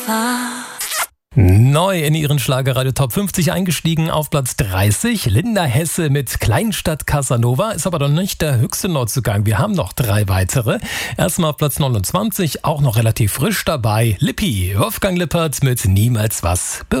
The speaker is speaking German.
Neu in ihren Schlagerradio Top 50 eingestiegen auf Platz 30. Linda Hesse mit Kleinstadt Casanova ist aber noch nicht der höchste Neuzugang. Wir haben noch 3 weitere. Erstmal auf Platz 29, auch noch relativ frisch dabei. Lippi, Wolfgang Lippert mit Niemals was